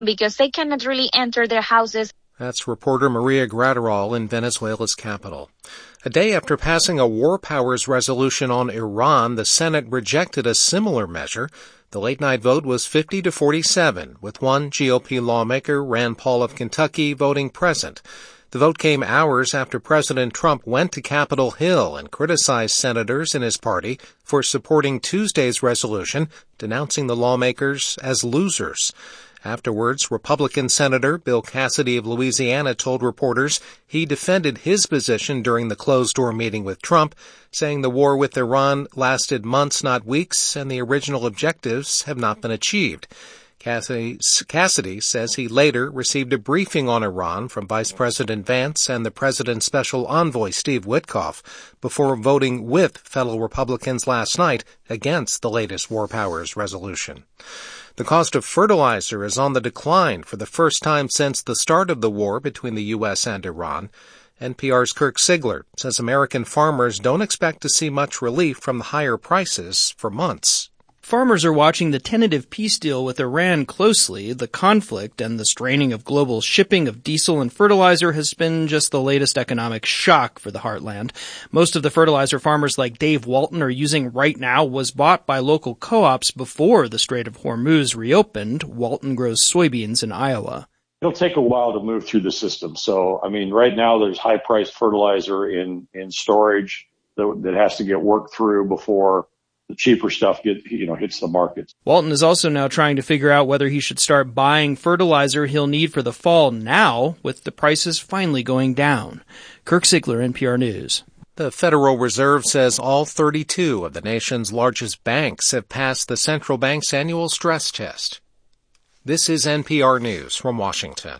because they cannot really enter their houses. That's reporter Maria Graterol in Venezuela's capital. A day after passing a war powers resolution on Iran, the Senate rejected a similar measure. The late-night vote was 50-47, with one GOP lawmaker, Rand Paul of Kentucky, voting present. The vote came hours after President Trump went to Capitol Hill and criticized senators in his party for supporting Tuesday's resolution, denouncing the lawmakers as losers. Afterwards, Republican Senator Bill Cassidy of Louisiana told reporters he defended his position during the closed-door meeting with Trump, saying the war with Iran lasted months, not weeks, and the original objectives have not been achieved. Cassidy says he later received a briefing on Iran from Vice President Vance and the president's special envoy, Steve Witkoff, before voting with fellow Republicans last night against the latest war powers resolution. The cost of fertilizer is on the decline for the first time since the start of the war between the U.S. and Iran. NPR's Kirk Sigler says American farmers don't expect to see much relief from the higher prices for months. Farmers are watching the tentative peace deal with Iran closely. The conflict and the straining of global shipping of diesel and fertilizer has been just the latest economic shock for the heartland. Most of the fertilizer farmers like Dave Walton are using right now was bought by local co-ops before the Strait of Hormuz reopened. Walton grows soybeans in Iowa. It'll take a while to move through the system. So, right now there's high-priced fertilizer in storage that has to get worked through before the cheaper stuff hits the markets. Walton is also now trying to figure out whether he should start buying fertilizer he'll need for the fall now, with the prices finally going down. Kirk Sigler, NPR News. The Federal Reserve says all 32 of the nation's largest banks have passed the central bank's annual stress test. This is NPR News from Washington.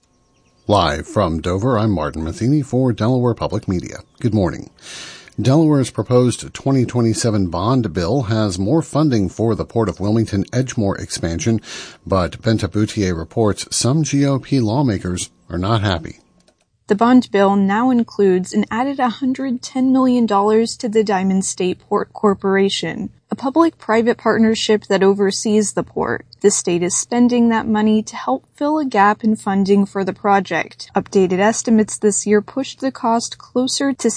Live from Dover, I'm Martin Matheny for Delaware Public Media. Good morning. Delaware's proposed 2027 bond bill has more funding for the Port of Wilmington Edgemoor expansion, but Benta Boutier reports some GOP lawmakers are not happy. The bond bill now includes an added $110 million to the Diamond State Port Corporation, a public-private partnership that oversees the port. The state is spending that money to help fill a gap in funding for the project. Updated estimates this year pushed the cost closer to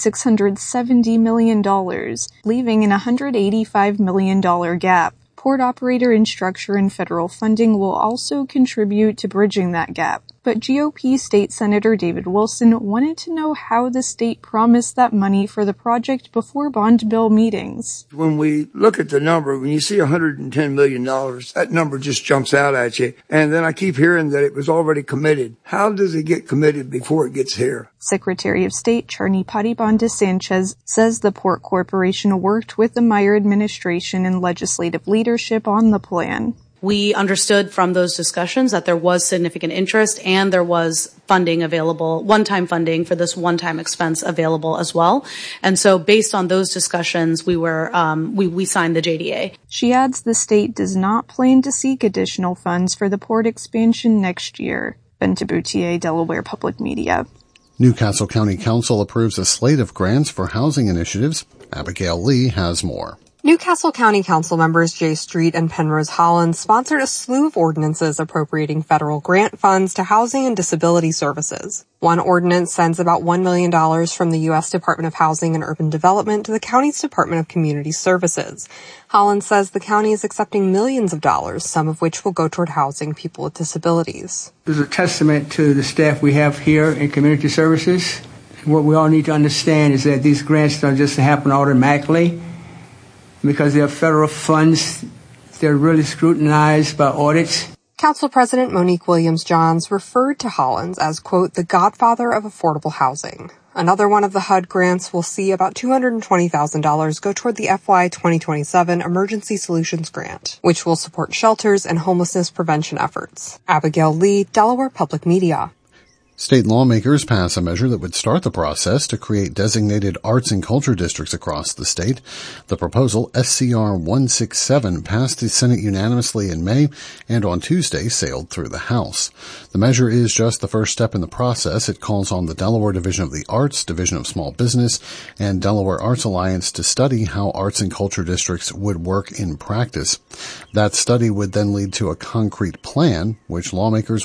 $670 million, leaving an $185 million gap. Port operator and structure and federal funding will also contribute to bridging that gap. But GOP State Senator David Wilson wanted to know how the state promised that money for the project before bond bill meetings. When we look at the number, when you see $110 million, that number just jumps out at you. And then I keep hearing that it was already committed. How does it get committed before it gets here? Secretary of State Charny Patibanda Sanchez says the Port Corporation worked with the Meyer administration and legislative leadership on the plan. We understood from those discussions that there was significant interest and there was funding available, one-time funding for this one-time expense available as well. And so based on those discussions, we signed the JDA. She adds the state does not plan to seek additional funds for the port expansion next year. Benta Boutier, Delaware Public Media. Newcastle County Council approves a slate of grants for housing initiatives. Abigail Lee has more. Newcastle County Council members Jay Street and Penrose Holland sponsored a slew of ordinances appropriating federal grant funds to housing and disability services. One ordinance sends about $1 million from the U.S. Department of Housing and Urban Development to the county's Department of Community Services. Holland says the county is accepting millions of dollars, some of which will go toward housing people with disabilities. This is a testament to the staff we have here in Community Services. What we all need to understand is that these grants don't just happen automatically. Because they're federal funds, they're really scrutinized by audits. Council President Monique Williams-Johns referred to Hollins as, quote, the godfather of affordable housing. Another one of the HUD grants will see about $220,000 go toward the FY 2027 Emergency Solutions Grant, which will support shelters and homelessness prevention efforts. Abigail Lee, Delaware Public Media. State lawmakers pass a measure that would start the process to create designated arts and culture districts across the state. The proposal, SCR 167, passed the Senate unanimously in May and on Tuesday sailed through the House. The measure is just the first step in the process. It calls on the Delaware Division of the Arts, Division of Small Business, and Delaware Arts Alliance to study how arts and culture districts would work in practice. That study would then lead to a concrete plan, which lawmakers